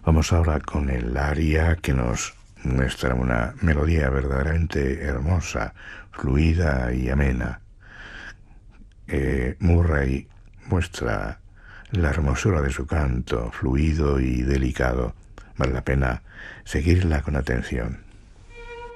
Vamos ahora con el aria que nos muestra una melodía verdaderamente hermosa, fluida y amena. Murray muestra la hermosura de su canto, fluido y delicado. Vale la pena seguirla con atención.